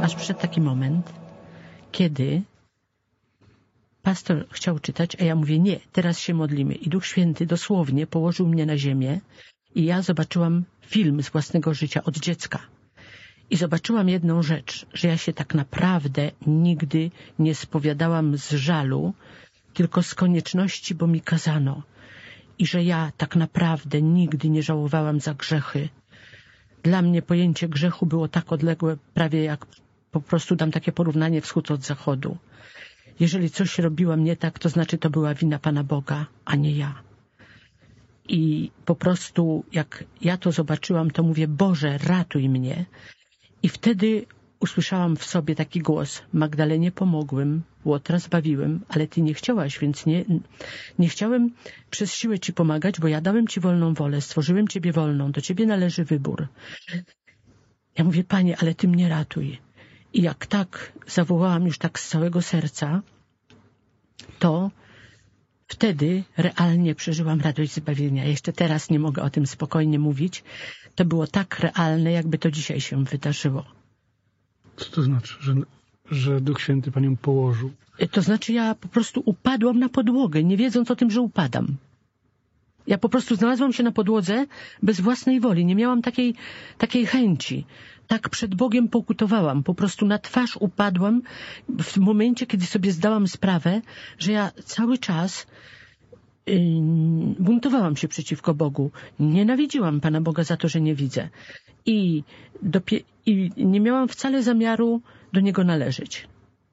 aż przyszedł taki moment, kiedy pastor chciał czytać, a ja mówię, nie, teraz się modlimy. I Duch Święty dosłownie położył mnie na ziemię i ja zobaczyłam film z własnego życia od dziecka. I zobaczyłam jedną rzecz, że ja się tak naprawdę nigdy nie spowiadałam z żalu, tylko z konieczności, bo mi kazano. I że ja tak naprawdę nigdy nie żałowałam za grzechy. Dla mnie pojęcie grzechu było tak odległe, prawie jak po prostu dam takie porównanie wschód od zachodu. Jeżeli coś robiłam nie tak, to znaczy to była wina Pana Boga, a nie ja. I po prostu jak ja to zobaczyłam, to mówię, Boże, ratuj mnie. I wtedy usłyszałam w sobie taki głos, Magdalenie pomogłem, Łotra zbawiłem, ale Ty nie chciałaś, więc nie chciałem przez siłę Ci pomagać, bo ja dałem Ci wolną wolę, stworzyłem Ciebie wolną, do Ciebie należy wybór. Ja mówię, Panie, ale Ty mnie ratuj. I jak tak zawołałam już tak z całego serca, to wtedy realnie przeżyłam radość zbawienia. Jeszcze teraz nie mogę o tym spokojnie mówić. To było tak realne, jakby to dzisiaj się wydarzyło. Co to znaczy, że Duch Święty Panią położył? To znaczy ja po prostu upadłam na podłogę, nie wiedząc o tym, że upadam. Ja po prostu znalazłam się na podłodze bez własnej woli. Nie miałam takiej chęci. Tak przed Bogiem pokutowałam. Po prostu na twarz upadłam w momencie, kiedy sobie zdałam sprawę, że ja cały czas buntowałam się przeciwko Bogu. Nienawidziłam Pana Boga za to, że nie widzę. I nie miałam wcale zamiaru do Niego należeć.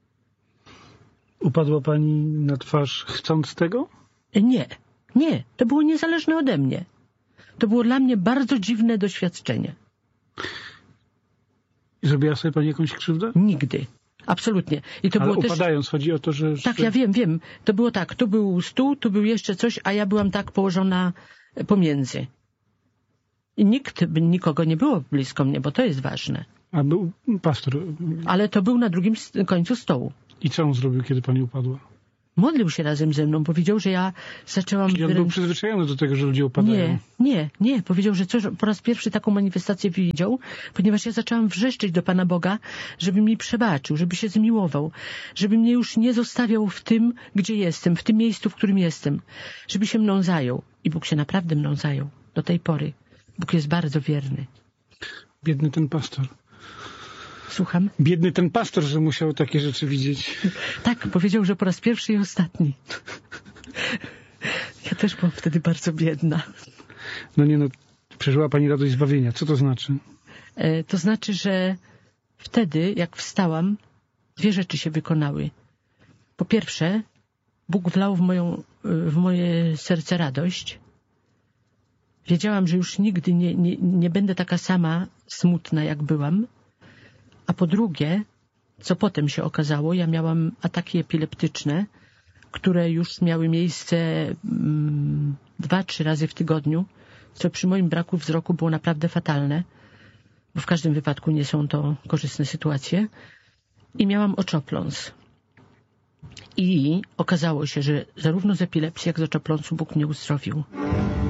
Upadła Pani na twarz chcąc tego? Nie. To było niezależne ode mnie. To było dla mnie bardzo dziwne doświadczenie. I zrobiła sobie Pani jakąś krzywdę? Nigdy. Absolutnie. I to ale było upadając, też... chodzi o to, że... Tak, ja wiem. To było tak, tu był stół, tu był jeszcze coś, a ja byłam tak położona pomiędzy. I nikogo nie było blisko mnie, bo to jest ważne. A był pastor. Ale to był na drugim końcu stołu. I co on zrobił, kiedy Pani upadła? Modlił się razem ze mną. Powiedział, że ja zaczęłam... Czyli on był przyzwyczajony do tego, że ludzie upadają. Nie. Powiedział, że po raz pierwszy taką manifestację widział, ponieważ ja zaczęłam wrzeszczeć do Pana Boga, żeby mi przebaczył, żeby się zmiłował, żeby mnie już nie zostawiał w tym, gdzie jestem, w tym miejscu, w którym jestem, żeby się mną zajął. I Bóg się naprawdę mną zajął do tej pory. Bóg jest bardzo wierny. Biedny ten pastor. Słucham? Biedny ten pastor, że musiał takie rzeczy widzieć. Tak, powiedział, że po raz pierwszy i ostatni. Ja też byłam wtedy bardzo biedna. Przeżyła Pani radość zbawienia. Co to znaczy? To znaczy, że wtedy, jak wstałam, dwie rzeczy się wykonały. Po pierwsze, Bóg wlał w moje serce radość. Wiedziałam, że już nigdy nie będę taka sama smutna, jak byłam. A po drugie, co potem się okazało, ja miałam ataki epileptyczne, które już miały miejsce 2-3 razy w tygodniu, co przy moim braku wzroku było naprawdę fatalne, bo w każdym wypadku nie są to korzystne sytuacje. I miałam oczopląs. I okazało się, że zarówno z epilepsji, jak z oczopląsu Bóg mnie uzdrowił.